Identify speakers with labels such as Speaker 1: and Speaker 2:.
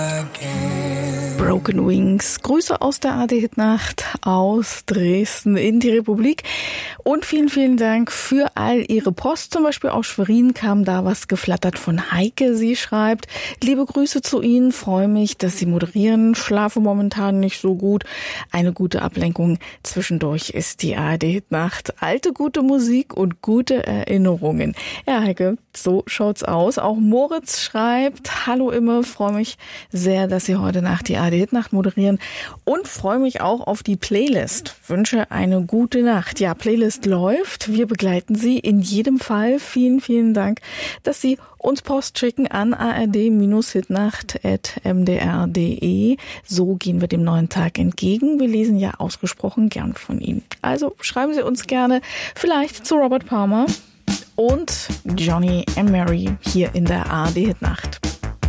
Speaker 1: Broken Wings. Grüße aus der ARD-Hitnacht aus Dresden in die Republik. Und vielen, vielen Dank für all Ihre Post. Zum Beispiel aus Schwerin kam da was geflattert von Heike. Sie schreibt: Liebe Grüße zu Ihnen. Freue mich, dass Sie moderieren. Schlafe momentan nicht so gut. Eine gute Ablenkung zwischendurch ist die ARD-Hitnacht. Alte, gute Musik und gute Erinnerungen. Ja, Heike, so schaut's aus. Auch Moritz schreibt: Hallo Imme, freue mich sehr, dass Sie heute Nacht die ARD-Hitnacht moderieren und freue mich auch auf die Playlist. Wünsche eine gute Nacht. Ja, Playlist läuft. Wir begleiten Sie in jedem Fall. Vielen, vielen Dank, dass Sie uns Post schicken an ard-hitnacht@mdr.de. So gehen wir dem neuen Tag entgegen. Wir lesen ja ausgesprochen gern von Ihnen. Also schreiben Sie uns gerne vielleicht zu Robert Palmer und Johnny and Mary hier in der ARD-Hitnacht.